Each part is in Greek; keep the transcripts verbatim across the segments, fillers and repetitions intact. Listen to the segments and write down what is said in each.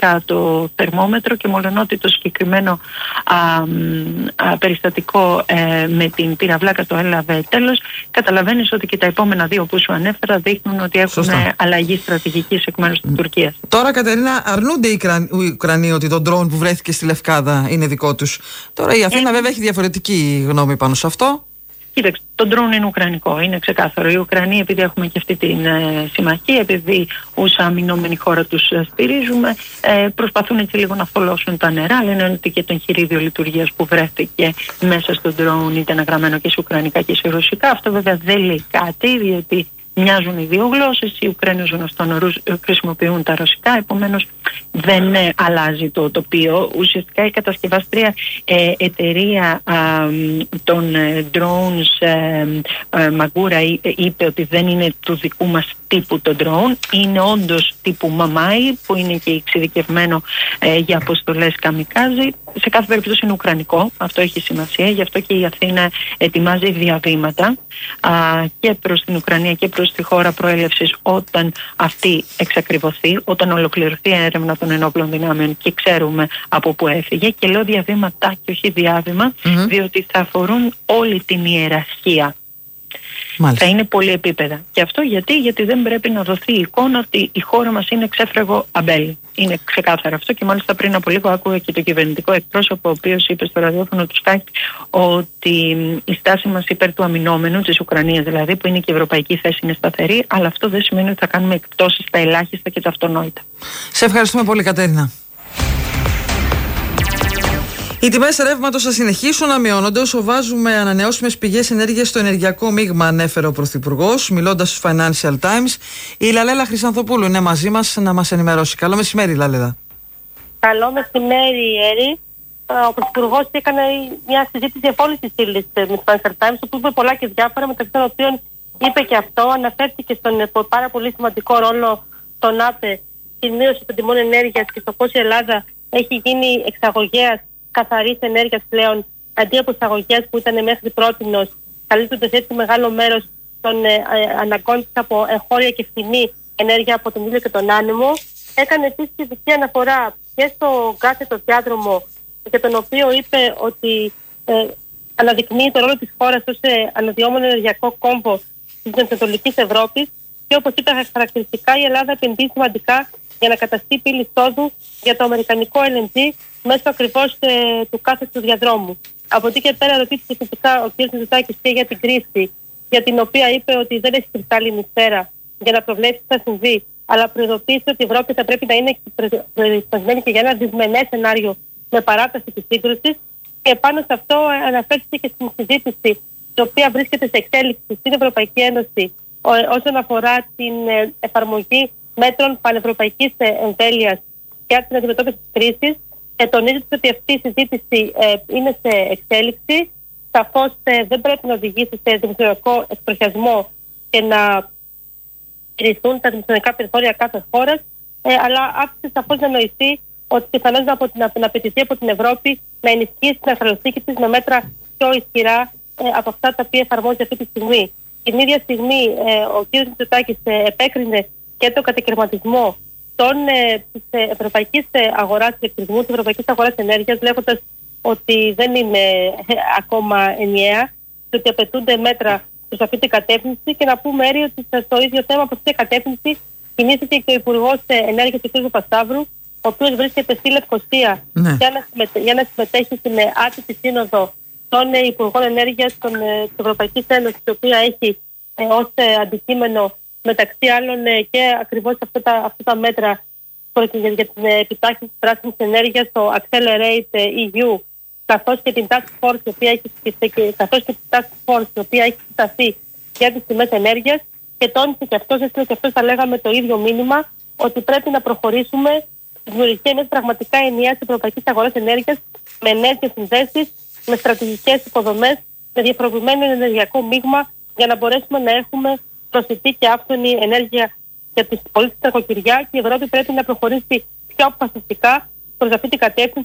φυσικά το θερμόμετρο και μολονότι το συγκεκριμένο α, α, περιστατικό ε, με την πυραυλάκα το έλαβε τέλος, καταλαβαίνεις ότι και τα επόμενα δύο που σου ανέφερα δείχνουν ότι έχουν Σωστά. αλλαγή στρατηγικής εκ μέρους της Τουρκίας. Τώρα, Κατερίνα, αρνούνται οι, Ουκρα... οι Ουκρανοί ότι το ντρόουν που βρέθηκε στη Λευκάδα είναι δικό τους. Τώρα η Αθήνα ε... βέβαια έχει διαφορετική γνώμη πάνω σε αυτό. Κοίταξε, το ντρόουν είναι ουκρανικό, είναι ξεκάθαρο. Οι Ουκρανοί, επειδή έχουμε και αυτή την ε, συμμαχία, επειδή όσα αμυνόμενη χώρα τους ε, στηρίζουμε, ε, προσπαθούν έτσι λίγο να θολώσουν τα νερά. Λένε ότι και το εγχειρίδιο λειτουργίας που βρέθηκε μέσα στο ντρόουν ήταν γραμμένο και σε ουκρανικά και σε ρωσικά. Αυτό βέβαια δεν λέει κάτι, διότι μοιάζουν οι δύο γλώσσες. Οι Ουκρανοί ως γνωστόν χρησιμοποιούν τα ρωσικά, επομένως δεν ε, αλλάζει το τοπίο. Ουσιαστικά η κατασκευάστρια ε, εταιρεία ε, των ε, drones ε, ε, Μαγκούρα είπε ότι δεν είναι του δικού μας τύπου το drone, είναι όντως τύπου Μαμάι, που είναι και εξειδικευμένο ε, για αποστολές καμικάζι. Σε κάθε περίπτωση είναι ουκρανικό, αυτό έχει σημασία, γι' αυτό και η Αθήνα ετοιμάζει διαβήματα α, και προς την Ουκρανία και προς τη χώρα προέλευσης όταν αυτή εξακριβωθεί, όταν ολοκληρωθεί η έρευνα των ενόπλων δυνάμεων και ξέρουμε από πού έφυγε. Και λέω διαβήματα και όχι διάβημα, mm-hmm. διότι θα αφορούν όλη την ιεραρχία. Μάλιστα. Θα είναι πολύ επίπεδα. Και αυτό γιατί, γιατί δεν πρέπει να δοθεί η εικόνα ότι η χώρα μας είναι ξέφραγο αμπέλι. Είναι ξεκάθαρο αυτό και μάλιστα πριν από λίγο άκουγα και το κυβερνητικό εκπρόσωπο, ο οποίος είπε στο ραδιόφωνο του Sky ότι η στάση μας υπέρ του αμυνόμενου, της Ουκρανίας δηλαδή, που είναι και η ευρωπαϊκή θέση, είναι σταθερή, αλλά αυτό δεν σημαίνει ότι θα κάνουμε εκπτώσεις στα ελάχιστα και τα αυτονόητα. Σε ευχαριστούμε πολύ, Κατέρινα. Οι τιμές ρεύματος θα συνεχίσουν να μειώνονται όσο βάζουμε ανανεώσιμες πηγές ενέργειας στο ενεργειακό μείγμα, ανέφερε ο Πρωθυπουργός, μιλώντας στους Financial Times. Η Λαλέλα Χρυσανθοπούλου είναι μαζί μας να μας ενημερώσει. Καλό μεσημέρι, Λαλέλα. Καλό μεσημέρι, Έρη. Ο Πρωθυπουργός έκανε μια συζήτηση από όλες τις ύλες με τους Financial Times, όπου είπε πολλά και διάφορα, μεταξύ των οποίων είπε και αυτό, αναφέρθηκε στον πάρα πολύ σημαντικό ρόλο των ΑΠΕ στην μείωση των τιμών ενέργειας και στο πώς η Ελλάδα έχει γίνει εξαγωγέας καθαρής ενέργειας πλέον, αντί από εισαγωγές που ήταν μέχρι πρότινος, καλύπτοντας έτσι μεγάλο μέρος των ε, ε, αναγκών της από εγχώρια και φθηνή ενέργεια από τον ήλιο και τον άνεμο. Έκανε επίσης ειδική αναφορά και στο κάθετο διάδρομο, για τον οποίο είπε ότι ε, αναδεικνύει το ρόλο της χώρας ως ε, αναδυόμενο ενεργειακό κόμβο της Ανατολικής Ευρώπης και όπως είπε χαρακτηριστικά, η Ελλάδα επενδύει σημαντικά για να καταστεί πύλη εισόδου για το αμερικανικό ελ εν τζι μέσω ακριβώς ε, του κάθετου διαδρόμου. Από εκεί και πέρα ρωτήθηκε φυσικά ο κ. Μητσοτάκης και για την κρίση, για την οποία είπε ότι δεν έχει κρυστάλλινη σφαίρα για να προβλέψει τι θα συμβεί, αλλά προειδοποίησε ότι η Ευρώπη θα πρέπει να είναι προετοιμασμένη και για ένα δυσμενές σενάριο με παράταση της σύγκρουσης. Και πάνω σε αυτό αναφέρθηκε και στην συζήτηση, η οποία βρίσκεται σε εξέλιξη στην Ευρωπαϊκή Ένωση όσον αφορά την εφαρμογή μέτρων πανευρωπαϊκής εμβέλειας για την αντιμετώπιση της κρίσης. Ε, τονίζεται ότι αυτή η συζήτηση ε, είναι σε εξέλιξη. Σαφώς ε, δεν πρέπει να οδηγήσει σε δημοσιονομικό εκτροχιασμό και να τηρηθούν τα δημοσιονομικά περιθώρια κάθε χώρα, ε, αλλά άφησε σαφώς να νοηθεί ότι πιθανώς να, να, να απαιτηθεί από την Ευρώπη να ενισχύσει την ασφαλιστική της με μέτρα πιο ισχυρά ε, από αυτά τα οποία εφαρμόζει αυτή τη στιγμή. Την ίδια στιγμή ε, ο κ. Μητσοτάκης ε, επέκρινε και το κατακαιρματισμό των, ε, της ε, ευρωπαϊκής ε, αγοράς ηλεκτρισμού, της ευρωπαϊκής αγοράς ενέργειας, λέγοντας ότι δεν είναι ε, ακόμα ενιαία και ότι απαιτούνται μέτρα προς αυτή την κατεύθυνση. Και να πούμε, Έρη, ότι στο ίδιο θέμα, προς αυτή την κατεύθυνση, κινήθηκε και ο Υπουργός Ενέργειας, ο κ. Παπασταύρου, ο οποίος βρίσκεται στη Λευκοσία ναι. για, να συμμετέ, για να συμμετέχει στην ε, άτυπη σύνοδο των ε, Υπουργών Ενέργειας των, ε, της Ευρωπαϊκής Ένωσης, η οποία έχει ε, ως ε, αντικείμενο μεταξύ άλλων ε, και ακριβώς αυτά τα, αυτά τα μέτρα για την ε, επιτάχυνση της πράσινης ενέργειας, το Accelerate ι γιου, καθώς και την Task Force, η οποία έχει, καθώς και την Task Force, η οποία έχει συσταθεί για τις τιμές ενέργειας, και τόνισε και αυτός, έστειλε και αυτός, θα λέγαμε, το ίδιο μήνυμα, ότι πρέπει να προχωρήσουμε στη δημιουργία μιας πραγματικά ενιαίας ευρωπαϊκής αγοράς ενέργειας, με νέες διασυνδέσεις, με στρατηγικές υποδομές, με διαφοροποιημένο ενεργειακό μείγμα, για να μπορέσουμε να έχουμε προσιτή και άφθονη ενέργεια για τους πολίτες της νοικοκυριά. Και η Ευρώπη πρέπει να προχωρήσει πιο αποφασιστικά προς αυτή την κατεύθυνση,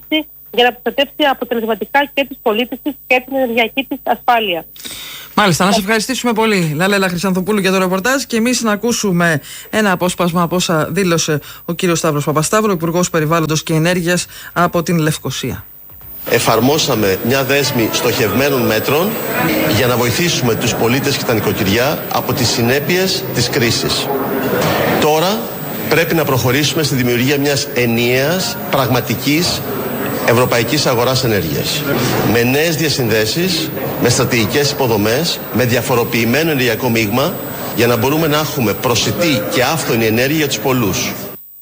για να προστατεύσει αποτελεσματικά και τους πολίτες της και την ενεργειακή της ασφάλεια. Μάλιστα, να σε ευχαριστήσουμε πολύ, Λαλέλα Χρυσανθοπούλου, για το ρεπορτάζ, και εμείς να ακούσουμε ένα απόσπασμα από όσα δήλωσε ο κύριος Σταύρος Παπασταύρου, Υπουργός Περιβάλλοντος και Ενέργειας από την Λευκοσία. Εφαρμόσαμε μια δέσμη στοχευμένων μέτρων για να βοηθήσουμε τους πολίτες και τα νοικοκυριά από τις συνέπειες της κρίσης. Τώρα πρέπει να προχωρήσουμε στη δημιουργία μιας ενιαίας, πραγματικής ευρωπαϊκής αγοράς ενέργειας. Με νέες διασυνδέσεις, με στρατηγικές υποδομές, με διαφοροποιημένο ενεργειακό μείγμα, για να μπορούμε να έχουμε προσιτή και άφθονη ενέργεια για τους πολλούς.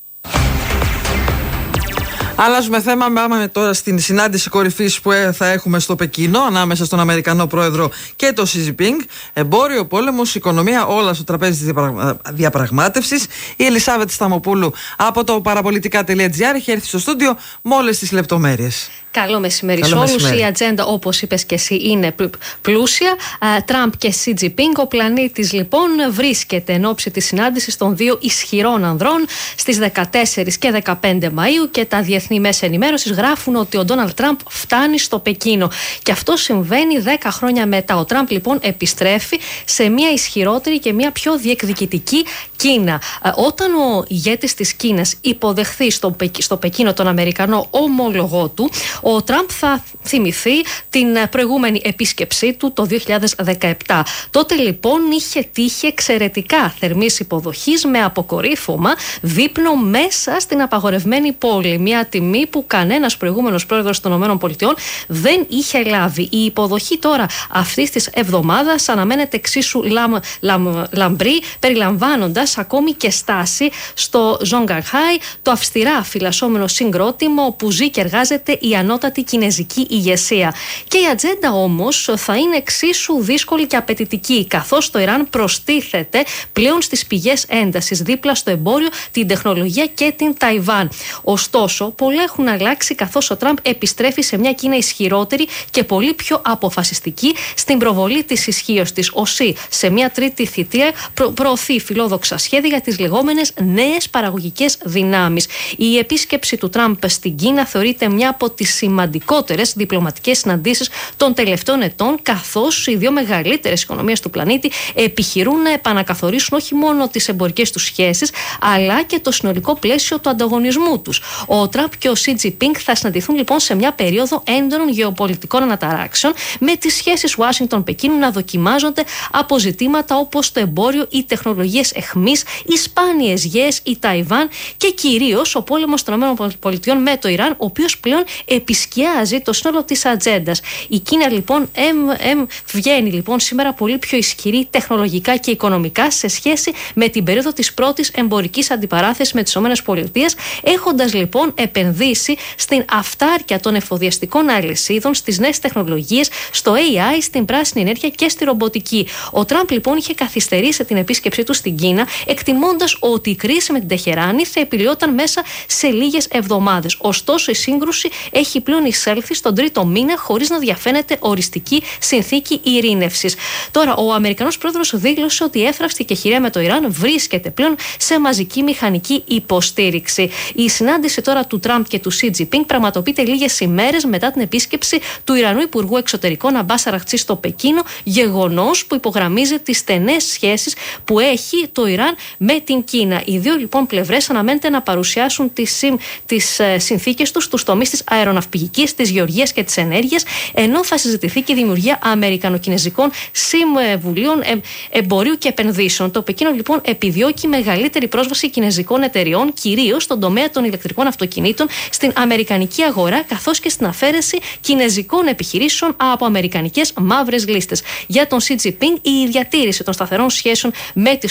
Αλλάζουμε θέμα, πάμε τώρα στην συνάντηση κορυφής που θα έχουμε στο Πεκίνο ανάμεσα στον Αμερικανό Πρόεδρο και τον Xi Jinping. Εμπόριο, πόλεμος, οικονομία, όλα στο τραπέζι της διαπραγμάτευσης. Η Ελισάβετ Σταμοπούλου από το παραπολιτικά τελεία τζι άρ έχει έρθει στο στούντιο με όλες τις λεπτομέρειες. Καλό μεσημέρι σε όλους. Η ατζέντα, όπως είπες και εσύ, είναι πλούσια. Τραμπ και Xi Jinping. Ο πλανήτης λοιπόν βρίσκεται εν ώψη της συνάντησης των δύο ισχυρών ανδρών στις δεκατέσσερις και δεκαπέντε Μαΐου, και τα διεθνή μέσα ενημέρωσης γράφουν ότι ο Ντόναλντ Τραμπ φτάνει στο Πεκίνο. Και αυτό συμβαίνει δέκα χρόνια μετά. Ο Τραμπ λοιπόν επιστρέφει σε μια ισχυρότερη και μια πιο διεκδικητική Κίνα. Όταν ο ηγέτης της Κίνας υποδεχθεί στο, στο Πεκίνο τον Αμερικανό ομόλογό του, ο Τραμπ θα θυμηθεί την προηγούμενη επίσκεψή του το δύο χιλιάδες δεκαεπτά. Τότε λοιπόν είχε τύχει εξαιρετικά θερμής υποδοχής, με αποκορύφωμα δείπνο μέσα στην απαγορευμένη πόλη. Μια τιμή που κανένας προηγούμενος πρόεδρος των ΗΠΑ δεν είχε λάβει. Η υποδοχή τώρα αυτής της εβδομάδας αναμένεται εξίσου λαμ, λαμ, λαμπρή, περιλαμβάνοντας ακόμη και στάση στο Ζονγκανχάι, το αυστηρά φυλασσόμενο συγκρότημα όπου ζει και εργάζεται η ανώτατη κινεζική ηγεσία. Και η ατζέντα όμως θα είναι εξίσου δύσκολη και απαιτητική, καθώς το Ιράν προστίθεται πλέον στις πηγές έντασης δίπλα στο εμπόριο, την τεχνολογία και την Ταϊβάν. Ωστόσο, πολλά έχουν αλλάξει, καθώς ο Τραμπ επιστρέφει σε μια Κίνα ισχυρότερη και πολύ πιο αποφασιστική στην προβολή της ισχύως της. Ο Σι σε μια τρίτη θητεία προ- προωθεί φιλόδοξα σχέδια για τις λεγόμενες νέες παραγωγικές δυνάμεις. Η επίσκεψη του Τραμπ στην Κίνα θεωρείται μια από τις σημαντικότερες διπλωματικές συναντήσεις των τελευταίων ετών, καθώς οι δύο μεγαλύτερες οικονομίες του πλανήτη επιχειρούν να επανακαθορίσουν όχι μόνο τις εμπορικές τους σχέσεις, αλλά και το συνολικό πλαίσιο του ανταγωνισμού τους. Ο Τραμπ και ο Xi Jinping θα συναντηθούν λοιπόν σε μια περίοδο έντονων γεωπολιτικών αναταράξεων, με τις σχέσεις Ουάσιγκτον-Πεκίνου να δοκιμάζονται από ζητήματα όπως το εμπόριο, οι τεχνολογίες εχμής, οι σπάνιες γέες, η Ταϊβάν και κυρίως ο πόλεμος των ΗΠΑ με το Ιράν, ο οποίος πλέον επισκιάζει το σύνολο της ατζέντας. Η Κίνα λοιπόν εμ, εμ, βγαίνει λοιπόν σήμερα πολύ πιο ισχυρή τεχνολογικά και οικονομικά σε σχέση με την περίοδο της πρώτης εμπορικής αντιπαράθεσης με τις ΗΠΑ, έχοντας λοιπόν επενδύσει στην αυτάρκεια των εφοδιαστικών αλυσίδων, στις νέες τεχνολογίες, στο έι άι, στην πράσινη ενέργεια και στη ρομποτική. Ο Τραμπ λοιπόν είχε καθυστερήσει την επίσκεψή του στην Κίνα, εκτιμώντας ότι η κρίση με την Τεχεράνη θα επιλυόταν μέσα σε λίγες εβδομάδες. Ωστόσο, η σύγκρουση έχει πλέον εισέλθει στον τρίτο μήνα χωρίς να διαφαίνεται οριστική συνθήκη ειρήνευσης. Τώρα, ο Αμερικανός πρόεδρος δήλωσε ότι η εύθραυστη κεχηρία με το Ιράν βρίσκεται πλέον σε μαζική μηχανική υποστήριξη. Η συνάντηση τώρα του Τραμπ και του Xi Jinping πραγματοποιείται λίγες ημέρες μετά την επίσκεψη του Ιρανού Υπουργού Εξωτερικών Αμπάς Αραχτζή στο Πεκίνο, γεγονός που υπογραμμίζει τις στενές σχέσεις που έχει το Ιράν με την Κίνα. Οι δύο λοιπόν πλευρές αναμένεται να παρουσιάσουν τις, τις συνθήκες τους στους τομείς της αεροναυπηγικής, της γεωργίας και της ενέργειας, ενώ θα συζητηθεί και η δημιουργία αμερικανοκινεζικών συμβουλίων εμπορίου και επενδύσεων. Το Πεκίνο λοιπόν επιδιώκει μεγαλύτερη πρόσβαση κινεζικών εταιριών, κυρίως στον τομέα των ηλεκτρικών αυτοκινήτων, στην αμερικανική αγορά, καθώς και στην αφαίρεση κινεζικών επιχειρήσεων από αμερικανικές μαύρες λίστες. Για τον Xi Jinping, η διατήρηση των σταθερών σχέσεων με τις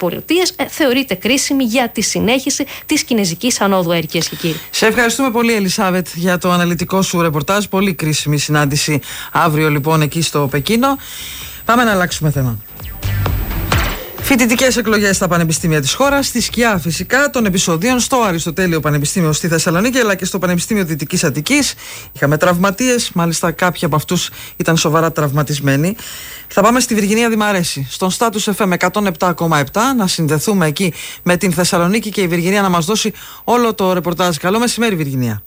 ΗΠΑ θεωρείται κρίσιμη για τη συνέχιση της κινεζικής ανόδου, κυρίες και κύριοι. Σε ευχαριστούμε πολύ, Ελισάβετ, για το αναλυτικό σου ρεπορτάζ. Πολύ κρίσιμη συνάντηση αύριο λοιπόν εκεί στο Πεκίνο. Πάμε να αλλάξουμε θέμα. Φοιτητικές εκλογές στα πανεπιστήμια της χώρας, στη σκιά φυσικά των επεισοδίων στο Αριστοτέλειο Πανεπιστήμιο στη Θεσσαλονίκη, αλλά και στο Πανεπιστήμιο Δυτικής Αττικής. Είχαμε τραυματίες, μάλιστα κάποιοι από αυτούς ήταν σοβαρά τραυματισμένοι. Θα πάμε στη Βυργινία Δημαρέση, στον Status εφ εμ εκατόν επτά κόμμα επτά, να συνδεθούμε εκεί με την Θεσσαλονίκη και η Βυργινία να μας δώσει όλο το ρεπορτάζ. Καλό μεσημέρι, Βυργινία.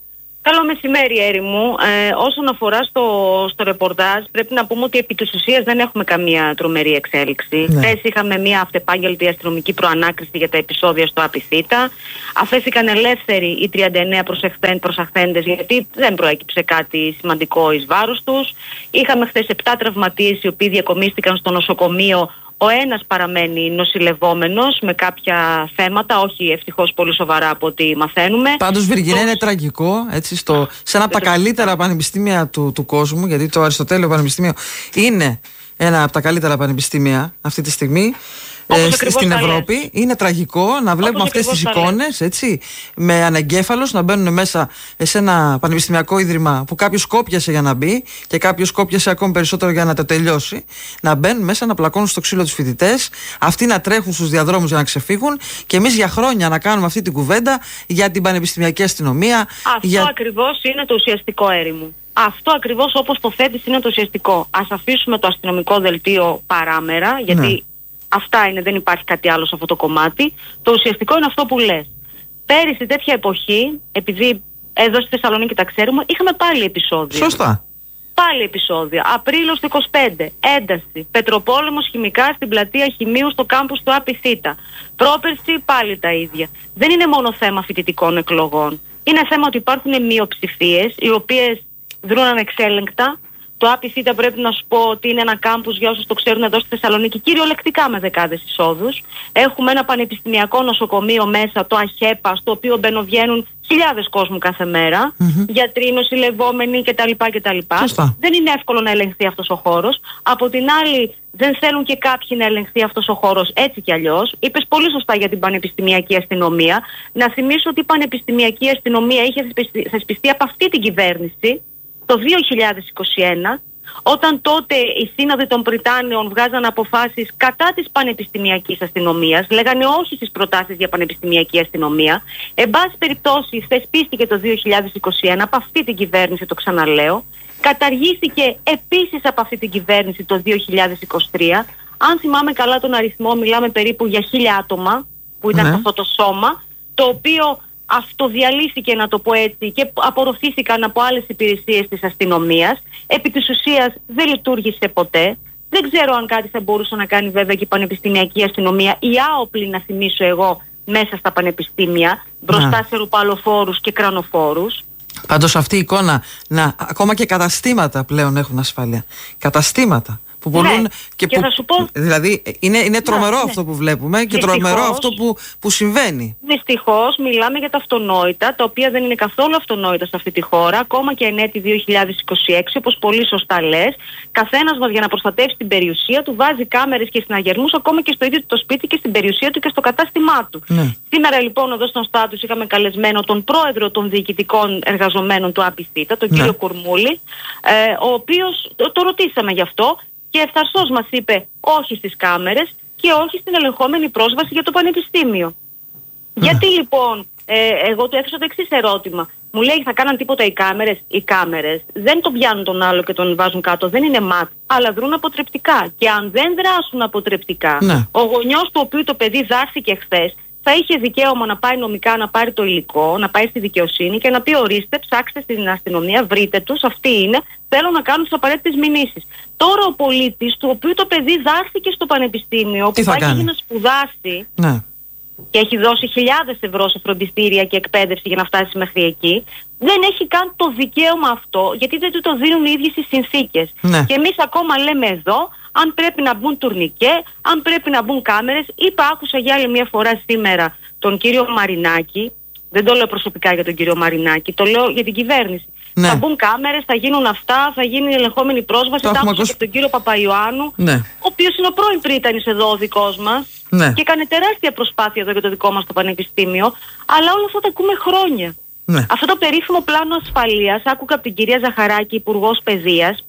Καλό μεσημέρι, Έρη μου. Ε, όσον αφορά στο, στο ρεπορτάζ, πρέπει να πούμε ότι επί της ουσίας δεν έχουμε καμία τρομερή εξέλιξη. Ναι. Χθες είχαμε μια αυτεπάγγελτη αστυνομική προανάκριση για τα επεισόδια στο Απιθύτα. Αφέθηκαν ελεύθεροι οι τριάντα εννέα προσαχθέντες, γιατί δεν προέκυψε κάτι σημαντικό εις βάρος τους. Είχαμε χθες επτά τραυματίες οι οποίοι διακομίστηκαν στο νοσοκομείο. Ο ένας παραμένει νοσηλευόμενος με κάποια θέματα, όχι ευτυχώς πολύ σοβαρά από ό,τι μαθαίνουμε. Πάντως, Βυργινία, το... είναι τραγικό, έτσι, στο, σε ένα από τα καλύτερα πανεπιστήμια του, του κόσμου, γιατί το Αριστοτέλειο Πανεπιστήμιο είναι ένα από τα καλύτερα πανεπιστήμια αυτή τη στιγμή. Ε, στην Ευρώπη. Λες. Είναι τραγικό να βλέπουμε αυτές τις εικόνες, έτσι, με ανεγκέφαλους να μπαίνουν μέσα σε ένα πανεπιστημιακό ίδρυμα που κάποιος κόπιασε για να μπει και κάποιος κόπιασε ακόμη περισσότερο για να το τελειώσει. Να μπαίνουν μέσα, να πλακώνουν στο ξύλο τους φοιτητές, αυτοί να τρέχουν στους διαδρόμους για να ξεφύγουν και εμείς για χρόνια να κάνουμε αυτή την κουβέντα για την πανεπιστημιακή αστυνομία. Αυτό για... ακριβώς είναι το ουσιαστικό, Έρη μου. Αυτό ακριβώς όπως το θέτεις είναι το ουσιαστικό. Ας αφήσουμε το αστυνομικό δελτίο παράμερα, γιατί. Ναι. Αυτά είναι, δεν υπάρχει κάτι άλλο σε αυτό το κομμάτι. Το ουσιαστικό είναι αυτό που λες. Πέρυσι τέτοια εποχή, επειδή εδώ στη Θεσσαλονίκη τα ξέρουμε, είχαμε πάλι επεισόδια. Σωστά. Πάλι επεισόδια. Απρίλος του είκοσι πέντε, ένταση. Πετροπόλεμος χημικά στην πλατεία Χημείου στο κάμπους του Απιθύτα. Πρόπερση πάλι τα ίδια. Δεν είναι μόνο θέμα φοιτητικών εκλογών. Είναι θέμα ότι υπάρχουν μειοψηφίες οι οποίες δρούν ανεξέλεγκτα. Το Απιθύτα πρέπει να σου πω ότι είναι ένα κάμπους, για όσους το ξέρουν εδώ στη Θεσσαλονίκη, κυριολεκτικά με δεκάδες εισόδους. Έχουμε ένα πανεπιστημιακό νοσοκομείο μέσα, το ΑΧΕΠΑ, στο οποίο μπαινοβγαίνουν χιλιάδες κόσμου κάθε μέρα, mm-hmm. γιατροί, νοσηλευόμενοι κτλ. κτλ. Δεν είναι εύκολο να ελεγχθεί αυτός ο χώρος. Από την άλλη, δεν θέλουν και κάποιοι να ελεγχθεί αυτός ο χώρος έτσι κι αλλιώς. Είπες πολύ σωστά για την πανεπιστημιακή αστυνομία. Να θυμίσω ότι η πανεπιστημιακή αστυνομία είχε θεσπιστεί από αυτή την κυβέρνηση το δύο χιλιάδες είκοσι ένα, όταν τότε οι σύνοδοι των Πριτάνεων βγάζαν αποφάσεις κατά της πανεπιστημιακής αστυνομίας, λέγανε όχι στις προτάσεις για πανεπιστημιακή αστυνομία. Εν πάση περιπτώσει, θεσπίστηκε το δύο χιλιάδες είκοσι ένα από αυτή την κυβέρνηση, το ξαναλέω. Καταργήθηκε επίσης από αυτή την κυβέρνηση το δύο χιλιάδες είκοσι τρία. Αν θυμάμαι καλά τον αριθμό, μιλάμε περίπου για χίλια άτομα που ήταν ναι. σε αυτό το σώμα, το οποίο αυτοδιαλύθηκε, να το πω έτσι, και απορροφήθηκαν από άλλες υπηρεσίες της αστυνομίας. Επί της ουσίας δεν λειτουργήσε ποτέ. Δεν ξέρω αν κάτι θα μπορούσε να κάνει βέβαια και η πανεπιστημιακή αστυνομία, η άοπλη, να θυμίσω εγώ, μέσα στα πανεπιστήμια, μπροστά να. σε ρουπαλοφόρους και κρανοφόρους. Πάντως αυτή η εικόνα, να, ακόμα και καταστήματα πλέον έχουν ασφάλεια. Καταστήματα. Που πολλούν ναι. και, και που, θα σου πω... Δηλαδή είναι, είναι τρομερό ναι, αυτό που βλέπουμε και δυστυχώς, τρομερό αυτό που, που συμβαίνει. Δυστυχώς μιλάμε για τα αυτονόητα, τα οποία δεν είναι καθόλου αυτονόητα σε αυτή τη χώρα, ακόμα και εν έτη δύο χιλιάδες είκοσι έξι, όπως πολύ σωστά λες. Καθένας μας, για να προστατεύσει την περιουσία του, βάζει κάμερες και συναγερμούς ακόμα και στο ίδιο το σπίτι και στην περιουσία του και στο κατάστημά του. Ναι. Σήμερα λοιπόν εδώ στον Στάτους είχαμε καλεσμένο τον πρόεδρο των διοικητικών εργαζομένων του Απιθύτα, τον ναι. κύριο Κουρμούλη, ε, ο οποίος το, το ρωτήσαμε γι' αυτό. Και ευθαρσώς μας είπε όχι στις κάμερες και όχι στην ελεγχόμενη πρόσβαση για το πανεπιστήμιο. Mm. Γιατί λοιπόν, ε, εγώ του έθεσα το εξής ερώτημα. Μου λέει θα κάναν τίποτα οι κάμερες. Οι κάμερες δεν τον πιάνουν τον άλλο και τον βάζουν κάτω, δεν είναι ματ, αλλά δρούν αποτρεπτικά. Και αν δεν δράσουν αποτρεπτικά, mm. ο γονιός του οποίου το παιδί δάχθηκε χθες, θα είχε δικαίωμα να πάει νομικά, να πάρει το υλικό, να πάει στη δικαιοσύνη και να πει ορίστε, ψάξτε στην αστυνομία, βρείτε τους, αυτοί είναι, θέλω να κάνουν τις απαραίτητες μηνύσεις. Τώρα ο πολίτης, του οποίου το παιδί δάχθηκε στο πανεπιστήμιο, τι που πάει κάνει? να σπουδάσει ναι. και έχει δώσει χιλιάδες ευρώ σε φροντιστήρια και εκπαίδευση για να φτάσει μέχρι εκεί, δεν έχει καν το δικαίωμα αυτό, γιατί δεν του το δίνουν οι ίδιες οι συνθήκες. Ναι. Και εμείς ακόμα λέμε εδώ, αν πρέπει να μπουν τουρνικέ, αν πρέπει να μπουν κάμερες. Είπα, άκουσα για άλλη μια φορά σήμερα τον κύριο Μαρινάκη, δεν το λέω προσωπικά για τον κύριο Μαρινάκη, το λέω για την κυβέρνηση. Ναι. Θα μπουν κάμερες, θα γίνουν αυτά, θα γίνει ελεγχόμενη πρόσβαση. Τα άκουσα και τον κύριο Παπαϊωάννου, ναι. ο οποίος είναι ο πρώην πρίτανης εδώ ο δικός μας ναι. και έκανε τεράστια προσπάθεια εδώ για το δικό μας το πανεπιστήμιο, αλλά όλα αυτά τα ακούμε χρόνια. Ναι. Αυτό το περίφημο πλάνο ασφαλείας, άκουγα από την κυρία Ζαχαράκη, Υπουργός Παιδείας,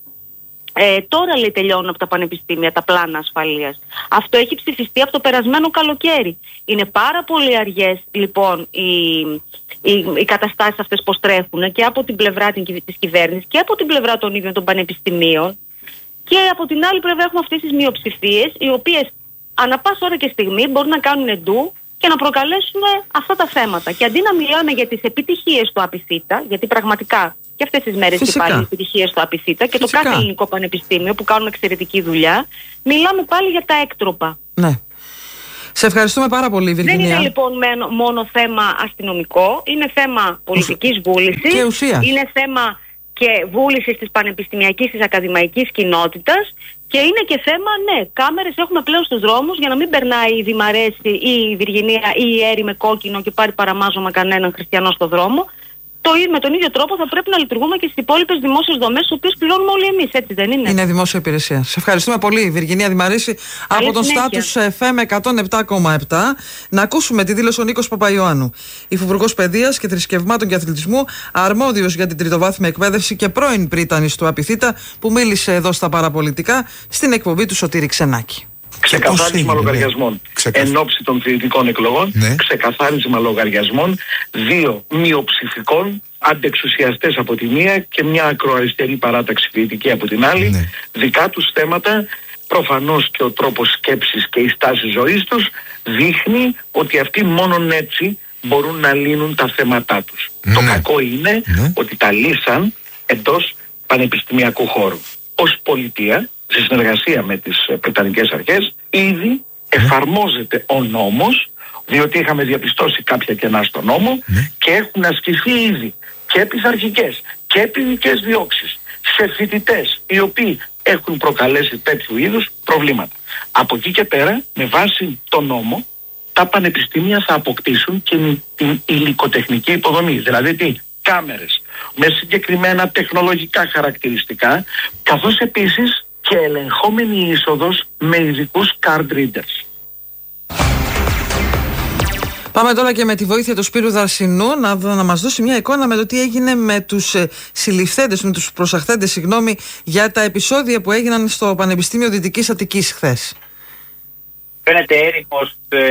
ε, τώρα λέει τελειώνουν από τα πανεπιστήμια τα πλάνα ασφαλείας. Αυτό έχει ψηφιστεί από το περασμένο καλοκαίρι. Είναι πάρα πολύ αργές λοιπόν οι, οι, οι καταστάσεις αυτές πως τρέχουν και από την πλευρά της κυβέρνησης και από την πλευρά των ίδιων των πανεπιστημίων, και από την άλλη πλευρά έχουμε αυτές τις μειοψηφίες οι οποίες ανά πάσα ώρα και στιγμή μπορούν να κάνουν ντου και να προκαλέσουμε αυτά τα θέματα. Και αντί να μιλάμε για τις επιτυχίες του ΑΠΙΘΙΤΑ, γιατί πραγματικά και αυτές τις μέρες και πάλι επιτυχίες του ΑΠΙΘΙΤΑ και Φυσικά. το κάθε ελληνικό πανεπιστήμιο που κάνουν εξαιρετική δουλειά, μιλάμε πάλι για τα έκτροπα. Ναι. Σε ευχαριστούμε πάρα πολύ, Βιργινία. Δεν είναι λοιπόν μόνο θέμα αστυνομικό, είναι θέμα πολιτικής βούλησης. Και ουσίας. Είναι θέμα και βούλησης της πανεπιστημιακής, της ακαδημαϊκής κοινότητας. Και είναι και θέμα, ναι, κάμερες έχουμε πλέον στους δρόμους για να μην περνάει η Δημαρέση ή η Βιργινία ή η Έρη με κόκκινο και πάρει παραμάζωμα κανέναν χριστιανό στο δρόμο. Το, με τον ίδιο τρόπο θα πρέπει να λειτουργούμε και στις υπόλοιπες δημόσιες δομές, τις οποίες πληρώνουμε όλοι εμείς, έτσι δεν είναι? Είναι δημόσια υπηρεσία. Σε ευχαριστούμε πολύ, Βιργινία Δημαρέση, από τον Στάτους εφ εμ εκατόν επτά κόμμα επτά. Να ακούσουμε τη δήλωση ο Νίκος Παπαϊωάννου, υφυπουργός Παιδείας και Θρησκευμάτων και Αθλητισμού, αρμόδιος για την τριτοβάθμια εκπαίδευση και πρώην πρίτανης του ΑΠΙΘΙΤΑ, που μίλησε εδώ στα παραπολιτικά στην εκπομπή του Σωτήρη Ξενάκη. Ξεκαθάρισμα λογαριασμών εν ώψη των θητικών εκλογών, ναι. ξεκαθάρισμα λογαριασμών δύο μειοψηφικών αντεξουσιαστές από τη μία και μια ακροαριστερή παράταξη ποιητική από την άλλη, ναι. δικά τους θέματα. Προφανώς και ο τρόπος σκέψης και η στάση ζωής τους δείχνει ότι αυτοί μόνον έτσι μπορούν να λύνουν τα θέματά τους. Ναι. Το κακό είναι ναι. ότι τα λύσαν εντός πανεπιστημιακού χώρου. Ως πολιτεία, σε συνεργασία με τις πριτανικές αρχές, ήδη εφαρμόζεται ο νόμος, διότι είχαμε διαπιστώσει κάποια κενά στο νόμο και έχουν ασκηθεί ήδη και πειθαρχικές και ποινικές διώξεις σε φοιτητές οι οποίοι έχουν προκαλέσει τέτοιου είδους προβλήματα. Από εκεί και πέρα, με βάση το νόμο, τα πανεπιστήμια θα αποκτήσουν και την υλικοτεχνική υποδομή. Δηλαδή τι? Κάμερες με συγκεκριμένα τεχνολογικά χαρακτηριστικά, καθώς επίσης και ελεγχόμενη είσοδος με ειδικούς card readers. Πάμε τώρα και με τη βοήθεια του Σπύρου Δαρσινού να, να μας δώσει μια εικόνα με το τι έγινε με τους ε, συλληφθέντες, με τους προσαχθέντες, συγγνώμη, για τα επεισόδια που έγιναν στο Πανεπιστήμιο Δυτικής Αττικής χθες. Φαίνεται, Έρη, πως ε,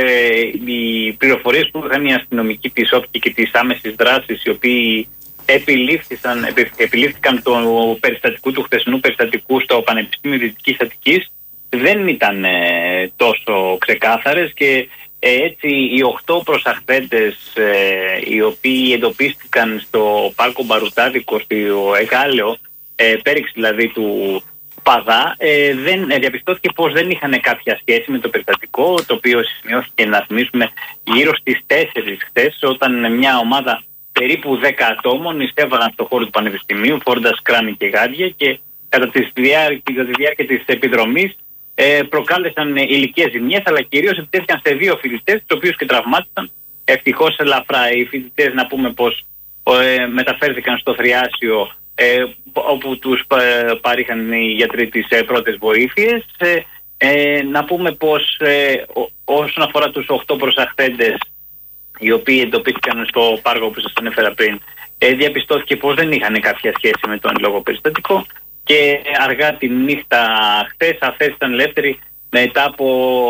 οι πληροφορίες που είχαν οι αστυνομικοί της όπτικη και της άμεσης δράσης, οι οποίοι επιλήφθηκαν, επιλήφθηκαν το περιστατικού του χθεσινού περιστατικού στο Πανεπιστήμιο Δυτικής Αττικής, δεν ήταν ε, τόσο ξεκάθαρες και ε, έτσι οι οχτώ προσαχθέντες ε, οι οποίοι εντοπίστηκαν στο πάρκο Μπαρουτάδικο, στο Εγάλεο, ε, πέριξη δηλαδή του Παδά, ε, δεν, ε, διαπιστώθηκε πως δεν είχαν κάποια σχέση με το περιστατικό, το οποίο σημειώθηκε, να θυμίσουμε, γύρω στις τέσσερις χθες, όταν μια ομάδα περίπου δέκα ατόμων νηστεύαναν στο χώρο του Πανεπιστημίου, φόρντας κράνη και γάντια, και κατά τη διάρκεια, κατά τη διάρκεια της επιδρομής ε, προκάλεσαν υλικές ζημιές, αλλά κυρίως επιτέθηκαν σε δύο φοιτητές, τους οποίους και τραυμάτισαν. Ευτυχώς ελαφρά. Οι φοιτητές, να πούμε πως ε, μεταφέρθηκαν στο Θριάσιο, ε, όπου τους ε, παρήχαν οι γιατροί τις ε, πρώτες βοήθειες. Ε, ε, να πούμε πως ε, ό, όσον αφορά τους οχτώ προσαχθέντες, οι οποίοι εντοπίστηκαν στο πάργο που σας ανέφερα πριν, ε, διαπιστώθηκε πως δεν είχαν κάποια σχέση με τον λόγο περιστατικό, και αργά τη νύχτα χθες αφέθησαν ελεύθεροι μετά από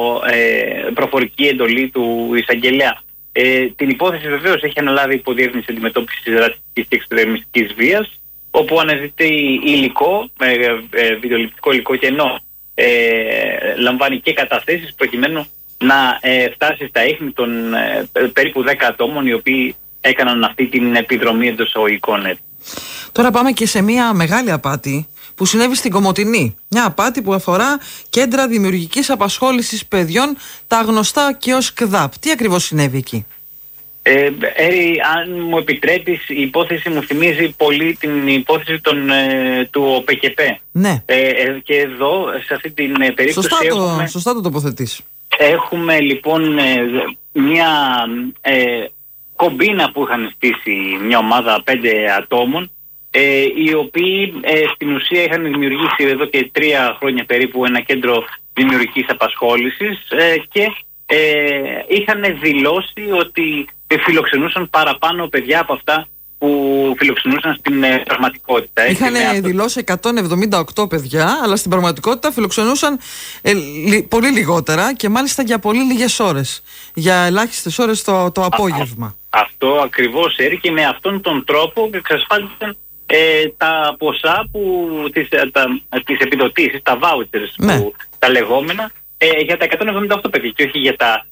ε, προφορική εντολή του εισαγγελέα. Ε, την υπόθεση βεβαίως έχει αναλάβει η Υποδιεύθυνση Αντιμετώπισης Ρατσιστικής και Εξτρεμιστικής Βίας, όπου αναζητεί υλικό, ε, ε, βιντεοληπτικό υλικό, και ενώ ε, λαμβάνει και καταθέσεις προκειμένου να ε, φτάσει στα ίχνη των ε, περίπου δέκα ατόμων οι οποίοι έκαναν αυτή την επιδρομή εντός εισαγωγικών. Τώρα πάμε και σε μια μεγάλη απάτη που συνέβη στην Κομοτηνή. Μια απάτη που αφορά κέντρα δημιουργικής απασχόλησης παιδιών, τα γνωστά και ως ΚΔΑΠ. Τι ακριβώς συνέβη εκεί? Ε, Έρη, αν μου επιτρέπεις, η υπόθεση μου θυμίζει πολύ την υπόθεση των, ε, του ΟΠΕΚΕΠΕ. Ναι. Ε, ε, και εδώ, σε αυτή την ε, περίπτωση... Σωστά το, έχουμε, σωστά το τοποθετείς. Έχουμε λοιπόν ε, μια ε, κομπίνα που είχαν στήσει μια ομάδα πέντε ατόμων, ε, οι οποίοι ε, στην ουσία είχαν δημιουργήσει εδώ και τρία χρόνια περίπου ένα κέντρο δημιουργικής απασχόλησης ε, και ε, είχαν δηλώσει ότι φιλοξενούσαν παραπάνω παιδιά από αυτά που φιλοξενούσαν στην ε, πραγματικότητα. Είχαν δηλώσει εκατόν εβδομήντα οκτώ παιδιά, αλλά στην πραγματικότητα φιλοξενούσαν ε, λι, πολύ λιγότερα, και μάλιστα για πολύ λίγες ώρες. Για ελάχιστες ώρες το, το απόγευμα. Α, α, αυτό ακριβώς, Έρη, και με αυτόν τον τρόπο εξασφάλισαν ε, τα ποσά, που, τις, τα, τις επιδοτήσεις, τα vouchers, ναι, που, τα λεγόμενα, ε, για τα εκατόν εβδομήντα οκτώ παιδιά, και όχι για τα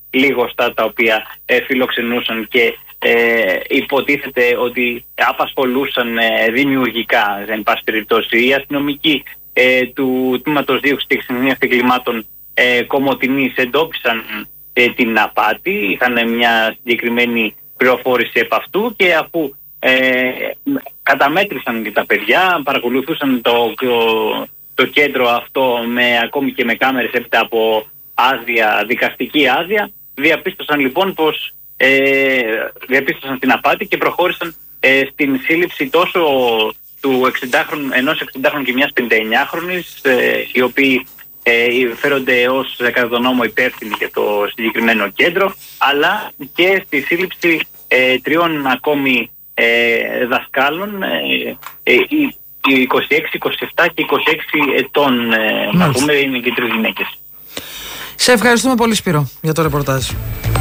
λίγοστα τα οποία ε, φιλοξενούσαν και ε, υποτίθεται ότι απασχολούσαν ε, δημιουργικά, εν πάση περιπτώσει. Οι αστυνομικοί ε, του Τμήματος Δίωξης και Εξυγχρονισμού Εγκλημάτων ε, Κομοτηνής εντόπισαν ε, την απάτη, είχαν μια συγκεκριμένη πληροφόρηση επ' αυτού και αφού ε, καταμέτρησαν και τα παιδιά, παρακολουθούσαν το, το, το κέντρο αυτό με, ακόμη και με κάμερες έπειτα από άδεια, δικαστική άδεια, διαπίστωσαν λοιπόν πως ε, διαπίστωσαν την απάτη και προχώρησαν ε, στην σύλληψη τόσο του εξηντάχρονου, ενός εξηντάχρονου και μιας πενηνταεννιάχρονης, ε, οι οποίοι ε, φέρονται ως κατά τον νόμο υπεύθυνοι για το συγκεκριμένο κέντρο, αλλά και στη σύλληψη ε, τριών ακόμη ε, δασκάλων, ε, ε, είκοσι έξι, είκοσι επτά και είκοσι έξι ετών, ε, να πούμε, είναι και τρεις γυναίκες. Σε ευχαριστούμε πολύ, Σπύρο, για το ρεπορτάζ.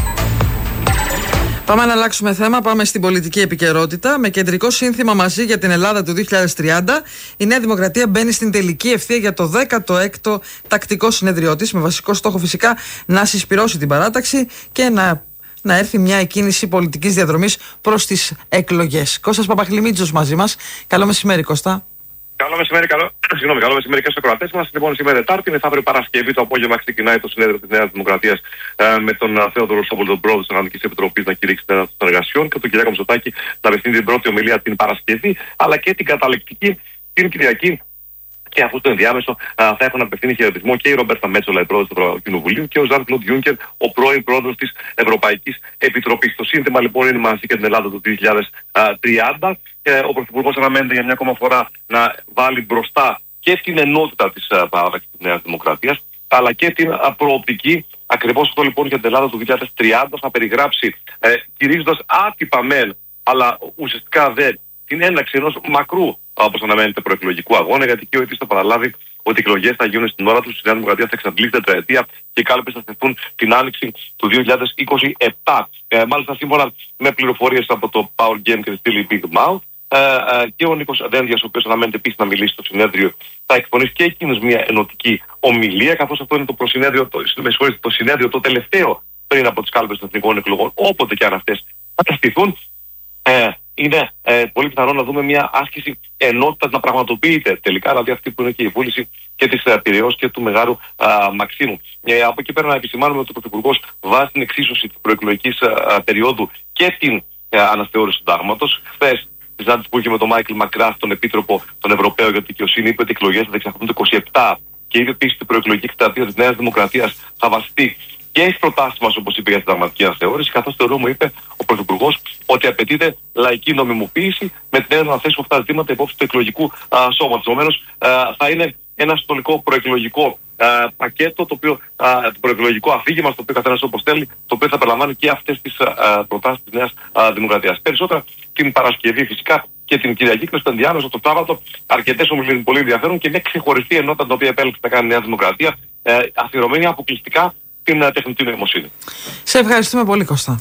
Πάμε να αλλάξουμε θέμα, πάμε στην πολιτική επικαιρότητα. Με κεντρικό σύνθημα «Μαζί για την Ελλάδα του δύο χιλιάδες τριάντα», η Νέα Δημοκρατία μπαίνει στην τελική ευθεία για το δέκατο έκτο τακτικό συνέδριό της, με βασικό στόχο φυσικά να συσπυρώσει την παράταξη και να, να έρθει μια εκκίνηση πολιτικής διαδρομής προς τις εκλογές. Κώστας Παπαχλημίτζος μαζί μας. Καλό μεσημέρι, Κώστα. Καλό μεσημέρι, καλό, συγγνώμη, καλό μεσημέρι και στους ακροατές μας. Λοιπόν, σήμερα Τετάρτη, μεθαύριο Παρασκευή το απόγευμα ξεκινάει το συνέδριο της Νέας Δημοκρατίας ε, με τον uh, Θεόδωρο Σόβολο, τον πρόεδρο της Οργανωτικής Επιτροπής, να κηρύξει την έναρξη των εργασιών και τον Κυριάκο Μητσοτάκη να απευθύνει την πρώτη ομιλία την Παρασκευή, αλλά και την καταληκτική την Κυριακή. Και αφού στο ενδιάμεσο uh, θα έχουν απευθύνει χαιρετισμό και η Ρομπέρτα Μέτσολα, η πρόεδρος του Ευρωκοινοβουλίου, και ο Ζαν Κλοντ Γιούνκερ, ο πρώην πρόεδρος της Ευρωπαϊκής Επιτροπής. Το σύνθημα λοιπόν είναι «Μαζί για την Ελλάδα του δύο χιλιάδες τριάντα». Και ο Πρωθυπουργός αναμένεται για μια ακόμα φορά να βάλει μπροστά και την ενότητα της uh, παράδαξης της Νέας Δημοκρατίας, αλλά και την uh, προοπτική. Ακριβώς αυτό λοιπόν για την Ελλάδα του δύο χιλιάδες τριάντα θα περιγράψει, ε, κηρύσσοντας άτυπα μεν, αλλά ουσιαστικά δεν, την έναρξη ενός μακρού, όπως αναμένεται, προεκλογικού αγώνα, γιατί και ο ίδιος θα παραλάβει ότι οι εκλογές θα γίνουν στην ώρα τους, η Νέα Δημοκρατία θα εξαντλήσει τετραετία και οι κάλπες θα στεθούν την άνοιξη του δύο χιλιάδες είκοσι επτά. Ε, μάλιστα, σύμφωνα με πληροφορίες από το Power Game και τη στήλη Big Mouth, ε, ε, και ο Νίκος Δένδιας, ο οποίος αναμένεται επίσης να μιλήσει στο συνέδριο, θα εκφωνήσει και εκείνος μια ενωτική ομιλία, καθώς αυτό είναι το, προσυνέδριο, το, το συνέδριο το τελευταίο πριν από τις κάλπες των εθνικών εκλογών, όποτε και αν αυτές θα στηθούν. Ε, είναι ε, πολύ πιθανό να δούμε μια άσκηση ενότητας να πραγματοποιείται τελικά, δηλαδή αυτή που είναι και η βούληση και της uh, Πειραιώς και του Μεγάρου uh, Μαξίμου. Ε, από εκεί πέρα να επισημάνουμε ότι ο Πρωθυπουργός βάζει την εξίσωση της προεκλογικής uh, περίοδου και την uh, αναθεώρηση του συντάγματος. Χθες, τη συνάντηση που είχε με τον Μάικλ Μακράθ, τον Επίτροπο, τον Ευρωπαίο για τη Δικαιοσύνη, είπε ότι οι εκλογές θα διεξαχθούν το είκοσι επτά και είπε επίσης ότι η προεκλογική εκστρατεία της Νέας Δημοκρατίας θα βασιστεί και στις προτάσεις μας, όπως είπε, για την συνταγματική αναθεώρηση, καθώς θεωρούμε, είπε ο Πρωθυπουργός, ότι απαιτείται λαϊκή νομιμοποίηση με την έννοια να θέσουμε αυτά τα ζητήματα υπόψη του εκλογικού σώματος. Επομένως, θα είναι ένα συνολικό προεκλογικό α, πακέτο, το, οποίο, α, το προεκλογικό αφήγημα, στο οποίο καθένας όπως θέλει, το οποίο θα περιλαμβάνει και αυτές τις α, προτάσεις της Νέας α, Δημοκρατίας. Περισσότερα την Παρασκευή φυσικά και την Κυριακή και στο ενδιάμεσο το Σάββατο αρκετές ομιλίες πολύ ενδιαφέρον και μια ξεχωριστή ενότητα την οποία επέλεξε να κάνει η Νέα Δημοκρατία, ε, αφιερωμένη αποκλειστικά στην uh, τεχνητή νοημοσύνη. Σε ευχαριστούμε πολύ, Κώστα.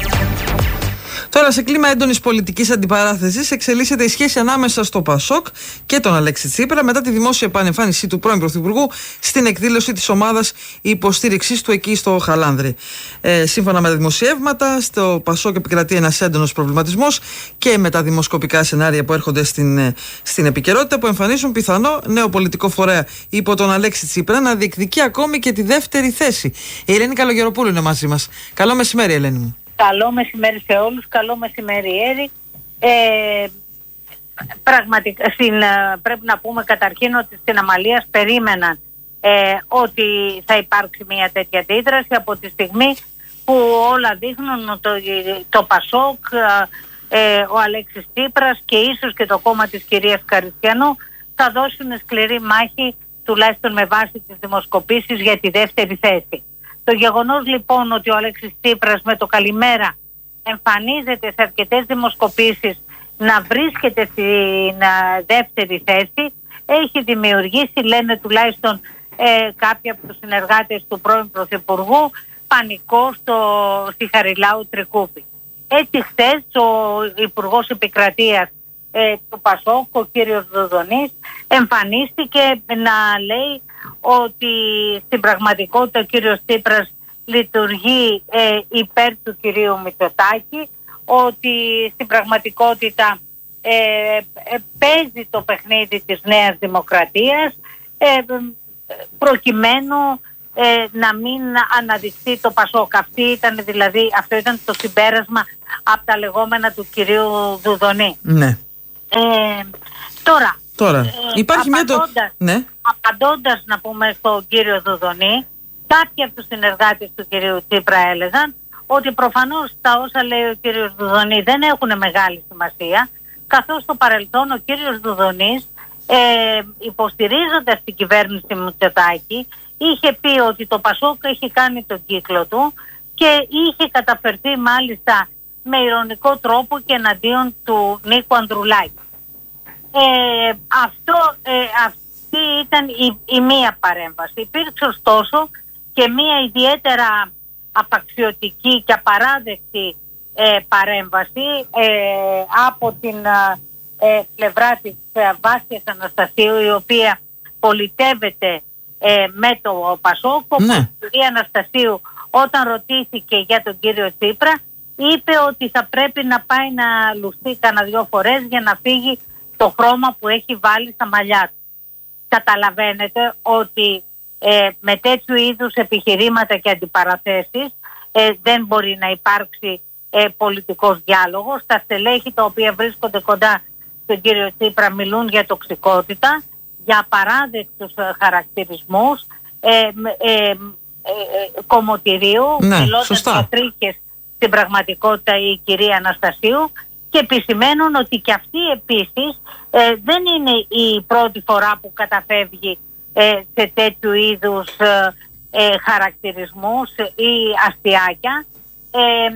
Τώρα, σε κλίμα έντονης πολιτικής αντιπαράθεσης, εξελίσσεται η σχέση ανάμεσα στο ΠΑΣΟΚ και τον Αλέξη Τσίπρα μετά τη δημόσια επανεμφάνισή του πρώην Πρωθυπουργού στην εκδήλωση της ομάδας υποστήριξης του εκεί στο Χαλάνδρη. Ε, σύμφωνα με τα δημοσιεύματα, στο ΠΑΣΟΚ επικρατεί ένας έντονος προβληματισμός και με τα δημοσκοπικά σενάρια που έρχονται στην, στην επικαιρότητα, που εμφανίζουν πιθανό νέο πολιτικό φορέα υπό τον Αλέξη Τσίπρα να διεκδικεί ακόμη και τη δεύτερη θέση. Η Ελένη Καλογεροπούλου είναι μαζί μας. Καλό μεσημέρι, Ελένη μου. Καλό μεσημέρι σε όλους, καλό μεσημέρι, Έρη. Ε, πραγματικά, στην, πρέπει να πούμε καταρχήν ότι στην Αμαλίας περίμεναν ε, ότι θα υπάρξει μια τέτοια αντίδραση από τη στιγμή που όλα δείχνουν το, το ΠΑΣΟΚ, ε, ο Αλέξης Τσίπρας και ίσως και το κόμμα της κυρίας Καριστιανού θα δώσουν σκληρή μάχη, τουλάχιστον με βάση τις δημοσκοπήσεις, για τη δεύτερη θέση. Το γεγονός λοιπόν ότι ο Αλέξης Τσίπρας με το καλημέρα εμφανίζεται σε αρκετές δημοσκοπήσεις να βρίσκεται στην uh, δεύτερη θέση έχει δημιουργήσει, λένε τουλάχιστον ε, κάποιοι από τους συνεργάτες του πρώην Πρωθυπουργού, πανικό στο, στη Χαριλάου Τρικούπη. Έτσι χθες ο Υπουργός Επικρατείας ε, του ΠΑΣΟΚ, ο κύριος Δοδονής, εμφανίστηκε να λέει ότι στην πραγματικότητα ο κύριος Τσίπρας λειτουργεί ε, υπέρ του κυρίου Μητσοτάκη, ότι στην πραγματικότητα ε, ε, παίζει το παιχνίδι της Νέας Δημοκρατίας ε, προκειμένου ε, να μην αναδειχθεί το Πασόκ. Αυτή ήταν, δηλαδή, αυτό ήταν το συμπέρασμα από τα λεγόμενα του κυρίου Δουδονή. Ναι. Ε, τώρα, τώρα ε, υπάρχει απαντώντας, μια το... ναι. απαντώντας να πούμε στον κύριο Δουδονή, κάποιοι από τους συνεργάτες του κυρίου Τσίπρα έλεγαν ότι προφανώς τα όσα λέει ο κύριος Δουδονή δεν έχουν μεγάλη σημασία, καθώς στο παρελθόν ο κύριος Δουδονής ε, υποστηρίζοντας την κυβέρνηση Μητσοτάκη είχε πει ότι το Πασόκ έχει κάνει τον κύκλο του και είχε καταφερθεί μάλιστα με ειρωνικό τρόπο και εναντίον του Νίκου Ανδρουλάκη. Ε, αυτό, ε, αυτή ήταν η, η μία παρέμβαση. Υπήρξε ωστόσο και μία ιδιαίτερα απαξιωτική και απαράδεκτη ε, παρέμβαση ε, από την ε, πλευρά της ε, Βάσιας Αναστασίου, η οποία πολιτεύεται ε, με το Πασόκ. Ναι. Η κυρία Αναστασίου, όταν ρωτήθηκε για τον κύριο Τσίπρα, είπε ότι θα πρέπει να πάει να λουστεί κανένα δυο φορές για να φύγει το χρώμα που έχει βάλει στα μαλλιά του. Καταλαβαίνετε ότι ε, με τέτοιου είδους επιχειρήματα και αντιπαραθέσεις ε, δεν μπορεί να υπάρξει ε, πολιτικός διάλογος. Τα στελέχη τα οποία βρίσκονται κοντά στον κύριο Τσίπρα μιλούν για τοξικότητα, για απαράδεκτους ε, χαρακτηρισμούς ε, ε, ε, ε, κομμωτηρίου, ναι, μιλώντας για τρίκες στην πραγματικότητα η κυρία Αναστασίου, και επισημαίνουν ότι και αυτή επίσης ε, δεν είναι η πρώτη φορά που καταφεύγει ε, σε τέτοιου είδους ε, ε, χαρακτηρισμούς ή αστιάκια. Ε,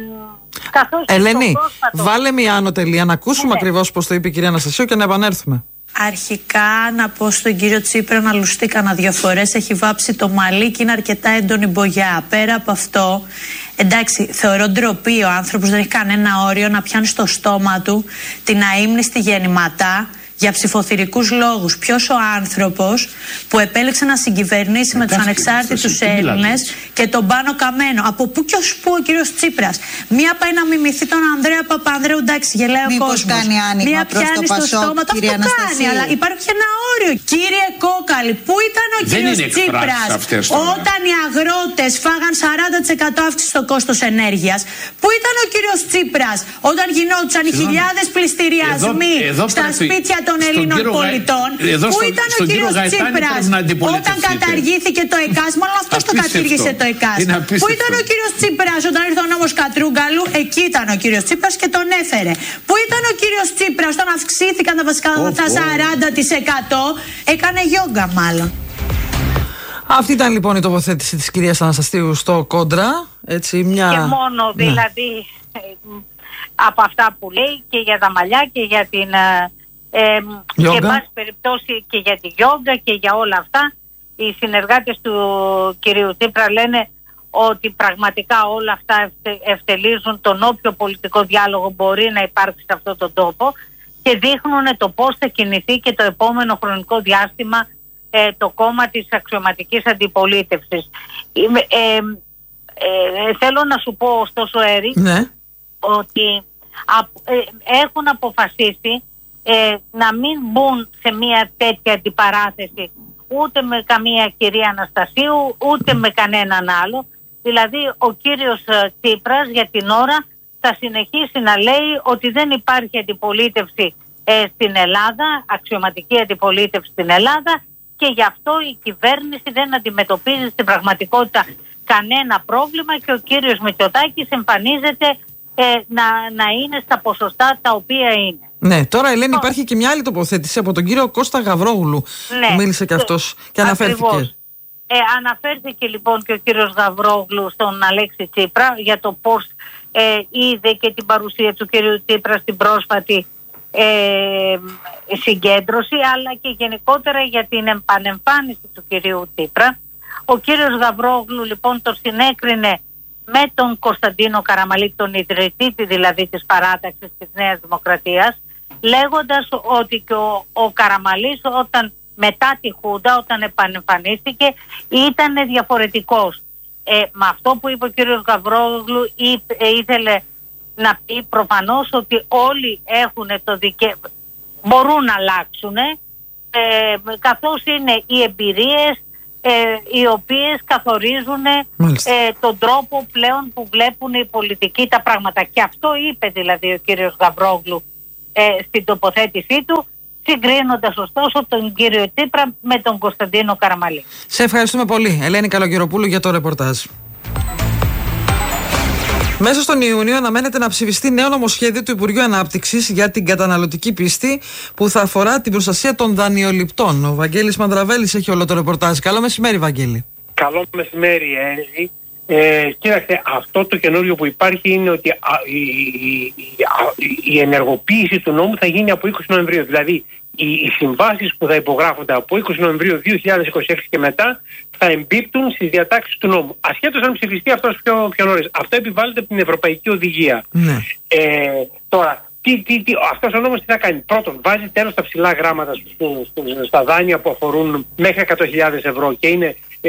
καθώς Ελένη, πρόσφατο... βάλε μια άνω τελεία να ακούσουμε ναι. ακριβώς πώς το είπε η κυρία Αναστασίου και να επανέλθουμε. Αρχικά να πω στον κύριο Τσίπρα να λουστεί κανένα δύο φορές. Έχει βάψει το μαλλί και είναι αρκετά έντονη μπογιά. Πέρα από αυτό, εντάξει, θεωρώ ντροπή ο άνθρωπος, δεν έχει κανένα όριο να πιάνει στο στόμα του την αείμνηστη γεννηματά για ψηφοθυρικούς λόγους. Ποιος ο άνθρωπος που επέλεξε να συγκυβερνήσει με τους ανεξάρτητους Έλληνες και τον Πάνο Καμένο. Από πού και ως πού ο κύριος Τσίπρας. Μία πάει να μιμηθεί τον Ανδρέα Παπανδρέου, εντάξει, γελάει ο κόσμος. Κάνει άνοιγμα. Μία πιάνει στο στόμα του, αυτό κάνει, αλλά υπάρχει και ένα όριο. Κύριε Κόκαλη, πού ήταν ο κύριος Τσίπρας όταν οι αγρότες φάγαν σαράντα τοις εκατό αύξηση στο κόστος ενέργειας? Πού ήταν ο κύριος Τσίπρας όταν γινόντουσαν οι χιλιάδες πληστηριασμοί στα σπίτια των Ελλήνων πολιτών? Πού ήταν ο κύριος Τσίπρας όταν καταργήθηκε το ΕΚΑΣ? Μόνο αυτός το κατήργησε το ΕΚΑΣ. Πού ήταν ο κύριος Τσίπρας όταν ήρθε ο νόμος Κατρούγκαλου? Εκεί ήταν ο κύριος Τσίπρας και τον έφερε. Πού ήταν ο κύριος Τσίπρας όταν αυξήθηκαν τα βασικά αγαθά σαράντα τοις εκατό? Έκανε γιόγκα μάλλον. Αυτή ήταν λοιπόν η τοποθέτηση της κυρίας Αναστασίου στο Κόντρα. Έτσι, μια... Και μόνο δηλαδή ναι. από αυτά που λέει και για τα μαλλιά και για την... Ε, και εν πάση περιπτώσει και για τη γιόγκα και για όλα αυτά, οι συνεργάτες του κυρίου Τσίπρα λένε ότι πραγματικά όλα αυτά ευτελίζουν τον όποιο πολιτικό διάλογο μπορεί να υπάρξει σε αυτόν τον τόπο και δείχνουν το πώς θα κινηθεί και το επόμενο χρονικό διάστημα ε, το κόμμα της αξιωματικής αντιπολίτευσης. Ε, ε, ε, θέλω να σου πω ωστόσο, Έρη, ναι. ότι α, ε, έχουν αποφασίσει Ε, να μην μπουν σε μια τέτοια αντιπαράθεση ούτε με καμία κυρία Αναστασίου ούτε με κανέναν άλλο. Δηλαδή ο κύριος Τσίπρας για την ώρα θα συνεχίσει να λέει ότι δεν υπάρχει αντιπολίτευση ε, στην Ελλάδα, αξιωματική αντιπολίτευση στην Ελλάδα, και γι' αυτό η κυβέρνηση δεν αντιμετωπίζει στην πραγματικότητα κανένα πρόβλημα και ο κύριος Μητσοτάκης εμφανίζεται ε, να, να είναι στα ποσοστά τα οποία είναι. Ναι, τώρα Ελένη υπάρχει και μια άλλη τοποθέτηση από τον κύριο Κώστα Γαβρόγλου, ναι, που μίλησε και αυτός και αναφέρθηκε. Ε, αναφέρθηκε λοιπόν και ο κύριος Γαβρόγλου στον Αλέξη Τσίπρα για το πώς ε, είδε και την παρουσία του κύριου Τσίπρα στην πρόσφατη ε, συγκέντρωση, αλλά και γενικότερα για την επανεμφάνιση του κυρίου Τσίπρα. Ο κύριος Γαβρόγλου λοιπόν το συνέκρινε με τον Κωνσταντίνο Καραμαλή, τον ιδρυτή δηλαδή της παράταξης της Νέας Δημοκρατίας, λέγοντας ότι και ο, ο Καραμαλής όταν μετά τη Χούντα, όταν επανεμφανίστηκε, ήταν διαφορετικός. ε, με αυτό που είπε ο κύριος Γαβρόγλου ήθελε να πει προφανώς ότι όλοι έχουν το δικαίωμα, μπορούν να αλλάξουν, ε, καθώς είναι οι εμπειρίες ε, οι οποίες καθορίζουν ε, τον τρόπο πλέον που βλέπουν οι πολιτικοί τα πράγματα. Και αυτό είπε δηλαδή ο κύριος Γαβρόγλου ε, στην τοποθέτησή του, συγκρίνοντας ωστόσο τον κύριο Τσίπρα με τον Κωνσταντίνο Καραμανλή. Σε ευχαριστούμε πολύ, Ελένη Καλογεροπούλου, για το ρεπορτάζ. Μέσα στον Ιούνιο αναμένεται να ψηφιστεί νέο νομοσχέδιο του Υπουργείου Ανάπτυξης για την καταναλωτική πίστη που θα αφορά την προστασία των δανειοληπτών. Ο Βαγγέλης Μανδραβέλης έχει όλο το ρεπορτάζ. Καλό μεσημέρι, Βαγγέλη. Καλό μεσημέρι, Έλλη. Ε, κοίταξε, αυτό το καινούριο που υπάρχει είναι ότι α, η, η, η, η ενεργοποίηση του νόμου θα γίνει από είκοσι Νοεμβρίου. Δηλαδή, οι, οι συμβάσεις που θα υπογράφονται από είκοσι Νοεμβρίου δύο χιλιάδες είκοσι έξι και μετά θα εμπίπτουν στις διατάξεις του νόμου. Ασχέτως αν ψηφιστεί αυτός πιο, πιο νωρίς. Αυτό επιβάλλεται από την Ευρωπαϊκή Οδηγία. Ναι. Ε, τώρα, τι, τι, τι, αυτός ο νόμος τι θα κάνει? Πρώτον, βάζει τέλος στα ψηλά γράμματα στα δάνεια που αφορούν μέχρι εκατό χιλιάδες ευρώ και είναι ε,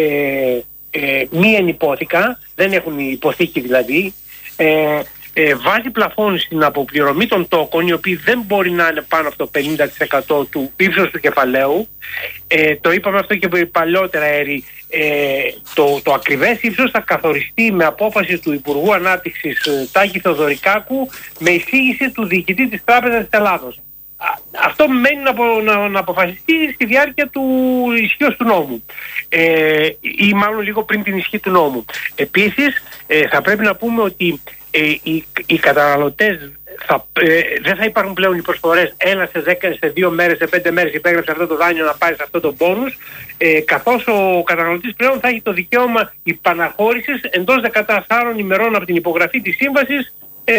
ε, μη ενυπόθηκα, δεν έχουν υποθήκη δηλαδή. Ε, ε, βάζει πλαφόν στην αποπληρωμή των τόκων, οι οποίοι δεν μπορεί να είναι πάνω από το πενήντα τοις εκατό του ύψος του κεφαλαίου. Ε, το είπαμε αυτό και παλιότερα, Έρη. Ε, το, το ακριβές ύψος θα καθοριστεί με απόφαση του Υπουργού Ανάπτυξης ε, Τάκη Θεοδωρικάκου, με εισήγηση του διοικητή της Τράπεζας της Ελλάδος. Α, αυτό μένει να, να, να αποφασιστεί στη διάρκεια του ισχύως του νόμου, ε, ή μάλλον λίγο πριν την ισχύ του νόμου. Επίσης ε, θα πρέπει να πούμε ότι ε, οι, οι καταναλωτές θα, ε, δεν θα υπάρχουν πλέον οι προσφορές έλα σε, δέκα, σε δύο μέρες, σε πέντε μέρες υπέγραψε αυτό το δάνειο να πάρεις αυτό το μπόνους, ε, καθώς ο καταναλωτής πλέον θα έχει το δικαίωμα υπαναχώρησης εντός δεκατεσσάρων ημερών από την υπογραφή της σύμβασης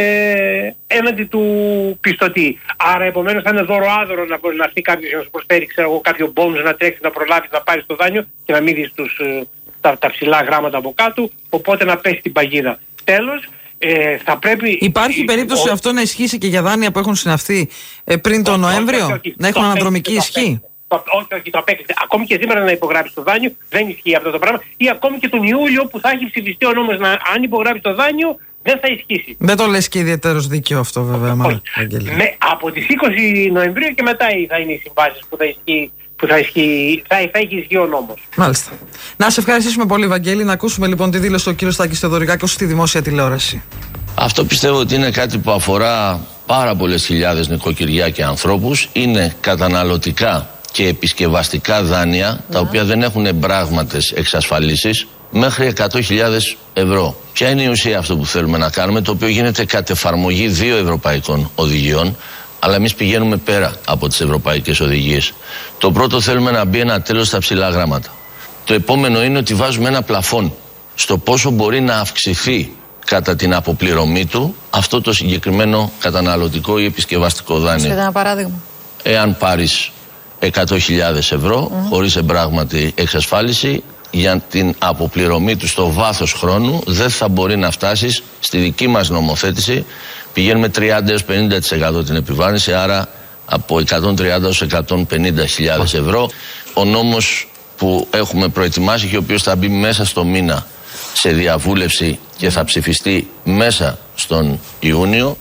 ε, έναντι του πιστωτή. Άρα επομένως θα είναι δώρο-άδωρο να μπορεί να έρθει κάποιος να σου προσφέρει, ξέρω εγώ, κάποιο μπόνους, να τρέξει, να προλάβεις να πάρεις το δάνειο και να μην δεις τους, τα, τα ψηλά γράμματα από κάτω, οπότε να πέσει την παγίδα. Τέλος, Ε, θα πρέπει... Υπάρχει περίπτωση ο... αυτό να ισχύσει και για δάνεια που έχουν συναυθεί ε, πριν τον Νοέμβριο, όχι, όχι, να έχουν αναδρομική ισχύ? Όχι, όχι, το απέκτησε. Ακόμη και σήμερα να υπογράψει το δάνειο δεν ισχύει αυτό το πράγμα, ή ακόμη και τον Ιούλιο που θα έχει ψηφιστεί ο νόμος να, αν υπογράψει το δάνειο, δεν θα ισχύσει. Δεν το λες και ιδιαίτερος δίκαιο αυτό, βέβαια. Μάλλον, με, από τις είκοσι Νοεμβρίου και μετά θα είναι οι συμβάσεις που θα ισχύει. Που θα, ισχύει, θα, θα έχει ισχύει ο νόμος. Μάλιστα. Να σε ευχαριστήσουμε πολύ, Βαγγέλη. Να ακούσουμε λοιπόν τη δήλωση του κ. Τάκη Θεοδωρικάκου στη δημόσια τηλεόραση. Αυτό πιστεύω ότι είναι κάτι που αφορά πάρα πολλές χιλιάδες νοικοκυριά και ανθρώπους. Είναι καταναλωτικά και επισκευαστικά δάνεια, mm. τα οποία δεν έχουν πράγματες εξασφαλίσεις, μέχρι εκατό χιλιάδες ευρώ. Ποια είναι η ουσία αυτό που θέλουμε να κάνουμε, το οποίο γίνεται κατ' εφαρμογή δύο ευρωπαϊκών οδηγιών, αλλά εμείς πηγαίνουμε πέρα από τις ευρωπαϊκές οδηγίες. Το πρώτο, θέλουμε να μπει ένα τέλος στα ψηλά γράμματα. Το επόμενο είναι ότι βάζουμε ένα πλαφόν στο πόσο μπορεί να αυξηθεί κατά την αποπληρωμή του αυτό το συγκεκριμένο καταναλωτικό ή επισκευαστικό δάνειο. Ένα παράδειγμα. Εάν πάρεις εκατό χιλιάδες ευρώ mm-hmm. χωρίς εμπράγματη εξασφάλιση, για την αποπληρωμή του στο βάθος χρόνου δεν θα μπορεί να φτάσεις στη δική μας νομοθέτηση. Πηγαίνουμε τριάντα έως πενήντα τοις εκατό την επιβάρυνση, άρα από εκατόν τριάντα έως εκατόν πενήντα χιλιάδες ευρώ. Ο νόμος που έχουμε προετοιμάσει και ο οποίος θα μπει μέσα στο μήνα σε διαβούλευση και θα ψηφιστεί μέσα στον Ιούνιο.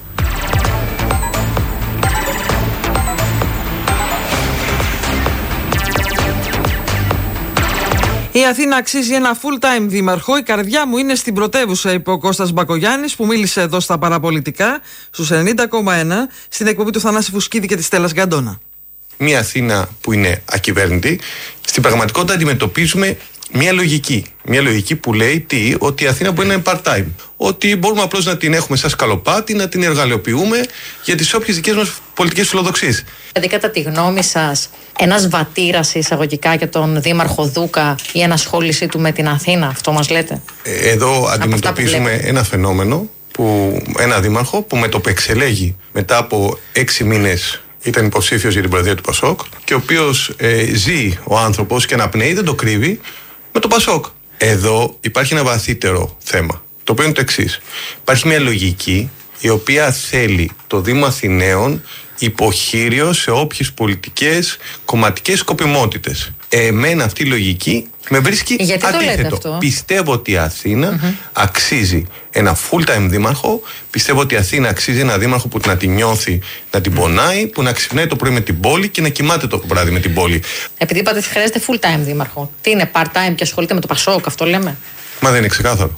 Η Αθήνα αξίζει ένα full-time δήμαρχο. Η καρδιά μου είναι στην πρωτεύουσα, είπε ο Κώστας Μπακογιάννης, που μίλησε εδώ στα παραπολιτικά στους ενενήντα κόμμα ένα στην εκπομπή του Θανάση Φουσκίδη και της Στέλλας Γκαντώνα. Μια Αθήνα που είναι ακυβέρνητη, στην πραγματικότητα αντιμετωπίζουμε μια λογική. Μια λογική που λέει τι, ότι η Αθήνα μπορεί να είναι part-time. Ότι μπορούμε απλώς να την έχουμε σαν σκαλοπάτι, να την εργαλειοποιούμε για τις όποιες δικές μας πολιτικές φιλοδοξίες. Δηλαδή, κατά τη γνώμη σας, ένας βατήρας εισαγωγικά για τον Δήμαρχο Δούκα, η ενασχόλησή του με την Αθήνα, αυτό μας λέτε? Εδώ αντιμετωπίζουμε ένα φαινόμενο, που, ένα δήμαρχο που με το που εξελέγει μετά από έξι μήνες ήταν υποψήφιος για την προεδρία του Πασόκ και ο οποίος ε, ζει ο άνθρωπος και αναπνέει, δεν το κρύβει, με το Πασόκ. Εδώ υπάρχει ένα βαθύτερο θέμα, το οποίο είναι το εξής. Υπάρχει μια λογική η οποία θέλει το Δήμο Αθηναίων υποχείριο σε όποιες πολιτικές κομματικές σκοπιμότητες. εμένα αυτή η λογική με βρίσκει γιατί αντίθετο. Πιστεύω ότι η Αθήνα mm-hmm. αξίζει ένα full-time δήμαρχο. Πιστεύω ότι η Αθήνα αξίζει ένα δήμαρχο που να τη νιώθει, να την πονάει, που να ξυπνάει το πρωί με την πόλη και να κοιμάται το βράδυ με την πόλη. Επειδή είπατε ότι χρειάζεται full-time δήμαρχο, τι είναι, part-time και ασχολείται με το Πασόκ, αυτό λέμε? Μα δεν είναι ξεκάθαρο.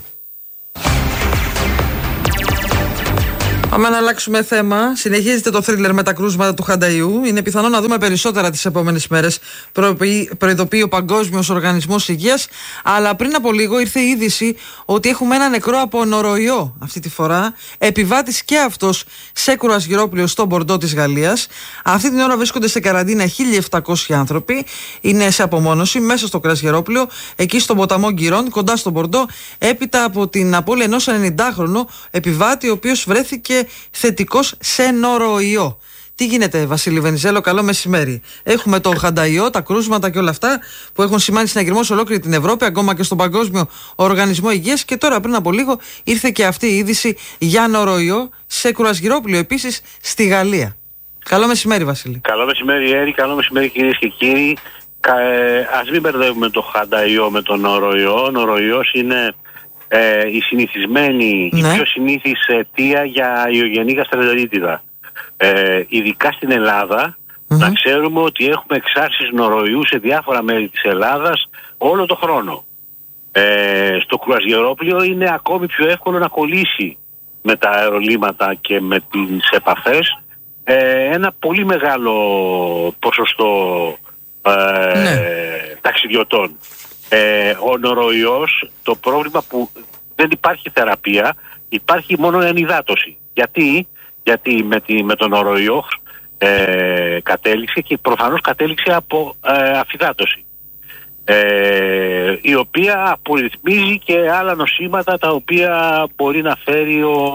Πάμε να αλλάξουμε θέμα. Συνεχίζεται το θρίλερ με τα κρούσματα του Χανταϊού. Είναι πιθανό να δούμε περισσότερα τις επόμενες μέρες, προειδοποιεί ο Παγκόσμιος Οργανισμός Υγείας. Αλλά πριν από λίγο ήρθε η είδηση ότι έχουμε ένα νεκρό από νοροϊό αυτή τη φορά. Επιβάτης και αυτός σε κρουαζιερόπλαιο στο Μπορντό της Γαλλίας. Αυτή την ώρα βρίσκονται σε καραντίνα χίλια επτακόσιοι άνθρωποι. Είναι σε απομόνωση μέσα στο κρουαζιερόπλαιο, εκεί στον ποταμό Γκυρών, κοντά στον Μπορντό, έπειτα από την απώλεια ενός ενενηντάχρονου επιβάτη, ο οποίος βρέθηκε θετικός σε νοροϊό. Τι γίνεται, Βασίλη Βενιζέλο, καλό μεσημέρι. Έχουμε το Χανταϊό, τα κρούσματα και όλα αυτά που έχουν σημάνει συναγερμό σε ολόκληρη την Ευρώπη, ακόμα και στον Παγκόσμιο Οργανισμό Υγείας. Και τώρα, πριν από λίγο, ήρθε και αυτή η είδηση για νοροϊό σε κρουαζιερόπλαιο επίσης στη Γαλλία. Καλό μεσημέρι, Βασίλη. Καλό μεσημέρι, Έρη. Καλό μεσημέρι, κυρίες και κύριοι. Ε, ας μην μπερδεύουμε το Χανταϊό με τον νοροϊό. Ο νοροϊός είναι Ε, η συνηθισμένη, ναι. η πιο συνήθις αιτία για ιογενή γαστρεντερίτιδα. Ε, ειδικά στην Ελλάδα, mm-hmm. να ξέρουμε ότι έχουμε εξάρσεις νοροϊού σε διάφορα μέρη της Ελλάδας όλο το χρόνο. Ε, στο κρουαζιερόπλαιο είναι ακόμη πιο εύκολο να κολλήσει με τα αερολύματα και με τις επαφές ε, ένα πολύ μεγάλο ποσοστό ε, ναι. ταξιδιωτών. Ε, ο νοροϊός, το πρόβλημα που δεν υπάρχει θεραπεία, υπάρχει μόνο ενυδάτωση. Γιατί, Γιατί με, τη, με τον νοροϊό ε, κατέληξε και προφανώς κατέληξε από ε, αφυδάτωση, ε, η οποία απορριθμίζει και άλλα νοσήματα τα οποία μπορεί να φέρει ο,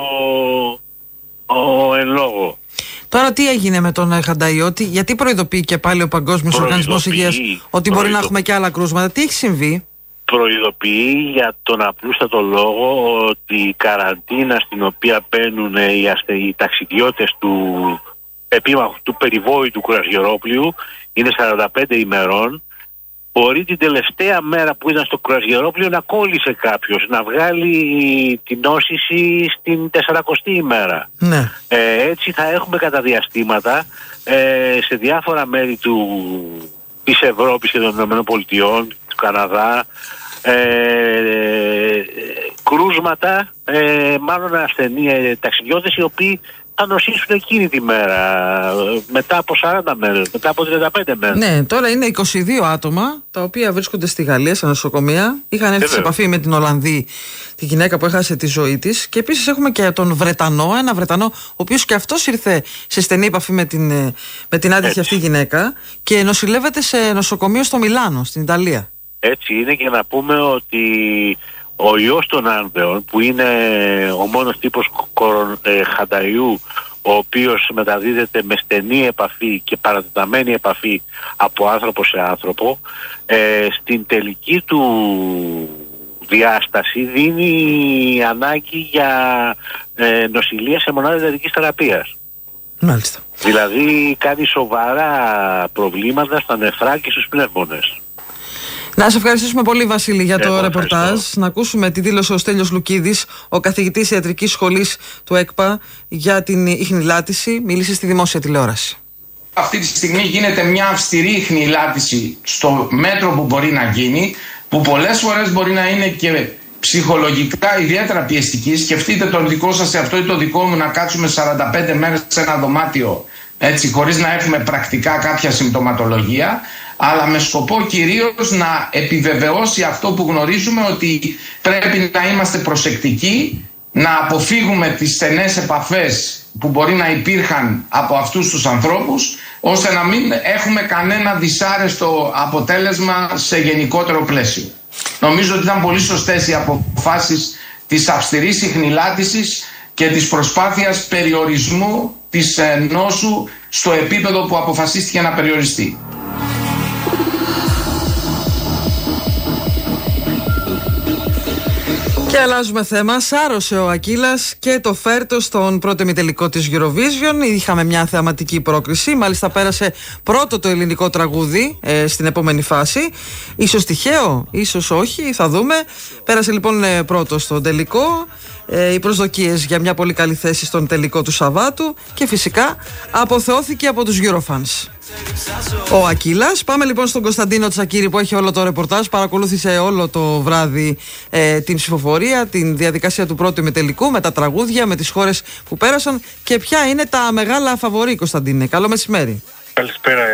ο εν λόγω. Τώρα τι έγινε με τον Χανταϊό, γιατί προειδοποιεί και πάλι ο Παγκόσμιος Οργανισμός Υγείας ότι μπορεί να έχουμε και άλλα κρούσματα, τι έχει συμβεί? Προειδοποιεί για τον απλούστατο λόγο ότι η καραντίνα στην οποία μπαίνουν οι, αστε, οι ταξιδιώτες του επίμαχου, του περιβόητου κρουαζιερόπλοιου είναι σαράντα πέντε ημερών. Μπορεί την τελευταία μέρα που ήταν στο κρουαζιερόπλαιο να κόλλησε κάποιος, να βγάλει την νόσηση στην τεσσαρακοστή ημέρα. Ναι. Ε, έτσι θα έχουμε κατά διαστήματα ε, σε διάφορα μέρη του, της Ευρώπης και των ΗΠΑ, του Καναδά, ε, ε, κρούσματα, ε, μάλλον ασθενείς ταξιδιώτες οι οποίοι θα νοσήσουν εκείνη τη μέρα, μετά από σαράντα μέρες, μετά από τριάντα πέντε μέρες. Ναι, τώρα είναι είκοσι δύο άτομα τα οποία βρίσκονται στη Γαλλία, σε νοσοκομεία. Είχαν έρθει σε επαφή με την Ολλανδή, τη γυναίκα που έχασε τη ζωή της. Και επίσης έχουμε και τον Βρετανό, ένα Βρετανό, ο οποίος και αυτός ήρθε σε στενή επαφή με την, με την άτυχη αυτή γυναίκα και νοσηλεύεται σε νοσοκομείο στο Μιλάνο, στην Ιταλία. Έτσι είναι, και να πούμε ότι ο ιός των άνδεων, που είναι ο μόνος τύπος κορον, ε, Χανταϊού, ο οποίος μεταδίδεται με στενή επαφή και παρατεταμένη επαφή από άνθρωπο σε άνθρωπο, ε, στην τελική του διάσταση δίνει ανάγκη για ε, νοσηλεία σε μονάδα εντατικής θεραπείας. Μάλιστα. Δηλαδή κάνει σοβαρά προβλήματα στα νεφρά και στους πνεύμονες. Να σε ευχαριστήσουμε πολύ, Βασίλη, για το Εγώ ρεπορτάζ. Ευχαριστώ. Να ακούσουμε τι δήλωσε ο Στέλιος Λουκίδης, ο καθηγητής ιατρικής σχολής του ΕΚΠΑ, για την ιχνηλάτηση. Μίλησε στη δημόσια τηλεόραση. Αυτή τη στιγμή γίνεται μια αυστηρή ιχνηλάτηση στο μέτρο που μπορεί να γίνει, που πολλές φορές μπορεί να είναι και ψυχολογικά ιδιαίτερα πιεστική. Σκεφτείτε τον δικό σας εαυτό ή το δικό μου να κάτσουμε σαράντα πέντε μέρες σε ένα δωμάτιο, έτσι, χωρίς να έχουμε πρακτικά κάποια συμπτωματολογία, αλλά με σκοπό κυρίως να επιβεβαιώσει αυτό που γνωρίζουμε, ότι πρέπει να είμαστε προσεκτικοί, να αποφύγουμε τις στενές επαφές που μπορεί να υπήρχαν από αυτούς τους ανθρώπους, ώστε να μην έχουμε κανένα δυσάρεστο αποτέλεσμα σε γενικότερο πλαίσιο. Νομίζω ότι ήταν πολύ σωστές οι αποφάσεις της αυστηρής ιχνηλάτησης και της προσπάθειας περιορισμού της νόσου στο επίπεδο που αποφασίστηκε να περιοριστεί. Και αλλάζουμε θέμα. Σάρωσε ο Ακύλας και το Φέρτο στον πρώτο ημιτελικό της Eurovision. Είχαμε μια θεαματική πρόκριση. Μάλιστα πέρασε πρώτο το ελληνικό τραγούδι ε, στην επόμενη φάση. Ίσως τυχαίο, ίσως όχι, θα δούμε. Πέρασε λοιπόν ε, πρώτο στον τελικό. Ε, οι προσδοκίες για μια πολύ καλή θέση στον τελικό του Σαββάτου. Και φυσικά αποθεώθηκε από τους Eurofans ο Ακύλας. Πάμε λοιπόν στον Κωνσταντίνο Τσακίρη που έχει όλο το ρεπορτάζ. Παρακολούθησε όλο το βράδυ ε, την ψηφοφορία, την διαδικασία του πρώτου ημιτελικού, με τα τραγούδια, με τις χώρες που πέρασαν και ποια είναι τα μεγάλα φαβορί, Κωνσταντίνε. Καλό μεσημέρι. Καλησπέρα.